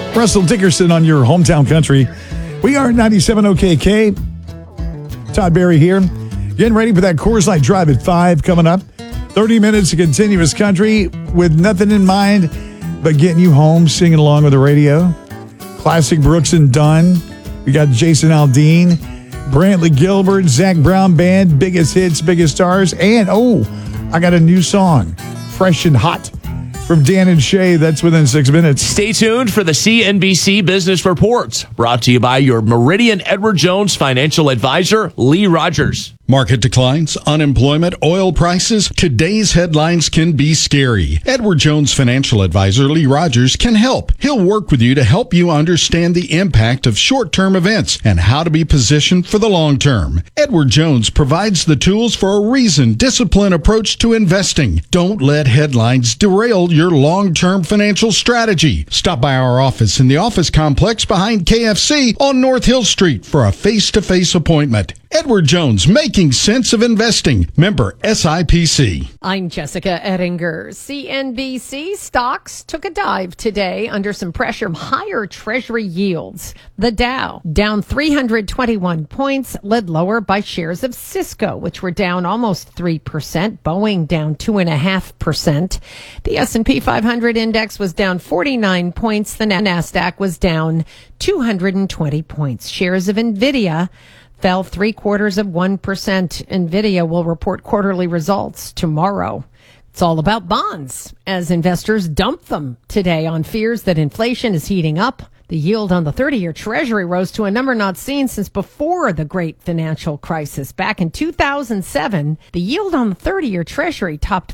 Russell Dickerson on your hometown country. We are 97 OKK. Todd Barry here. Getting ready for that Coors Light Drive at 5 coming up. 30 minutes of continuous country with nothing in mind but getting you home, singing along with the radio. Classic Brooks and Dunn. We got Jason Aldean, Brantley Gilbert, Zach Brown Band, biggest hits, biggest stars. And, I got a new song, Fresh and Hot, from Dan and Shay. That's within 6 minutes. Stay tuned for the CNBC Business Reports, brought to you by your Meridian Edward Jones financial advisor, Lee Rogers. Market declines, unemployment, oil prices. Today's headlines can be scary. Edward Jones financial advisor Lee Rogers can help. He'll work with you to help you understand the impact of short-term events and how to be positioned for the long term. Edward Jones provides the tools for a reasoned, disciplined approach to investing. Don't let headlines derail your long-term financial strategy. Stop by our office in the office complex behind KFC on North Hill Street for a face-to-face appointment. Edward Jones, making sense of investing. Member SIPC. I'm Jessica Ettinger. CNBC stocks took a dive today under some pressure from higher Treasury yields. The Dow down 321 points, led lower by shares of Cisco, which were down almost 3%. Boeing down 2.5%. The S&P 500 index was down 49 points. The NASDAQ was down 220 points. Shares of NVIDIA fell 0.75%. NVIDIA will report quarterly results tomorrow. It's all about bonds as investors dump them today on fears that inflation is heating up. The yield on the 30-year Treasury rose to a number not seen since before the great financial crisis. Back in 2007, the yield on the 30-year Treasury topped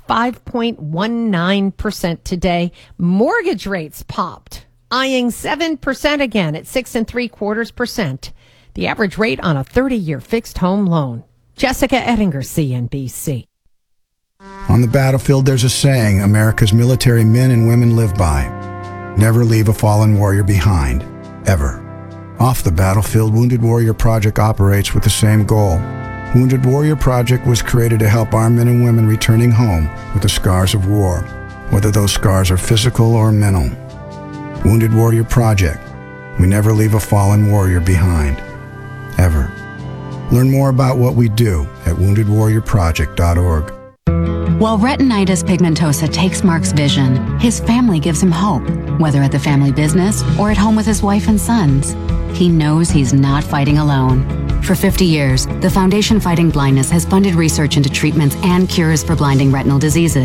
5.19% today. Mortgage rates popped, eyeing 7% again at 6.75%. The average rate on a 30-year fixed home loan. Jessica Ettinger, CNBC. On the battlefield, there's a saying America's military men and women live by. Never leave a fallen warrior behind, ever. Off the battlefield, Wounded Warrior Project operates with the same goal. Wounded Warrior Project was created to help our men and women returning home with the scars of war, whether those scars are physical or mental. Wounded Warrior Project. We never leave a fallen warrior behind. Ever. Learn more about what we do at woundedwarriorproject.org. While retinitis pigmentosa takes Mark's vision, his family gives him hope, whether at the family business or at home with his wife and sons. He knows he's not fighting alone. For 50 years, the Foundation Fighting Blindness has funded research into treatments and cures for blinding retinal diseases.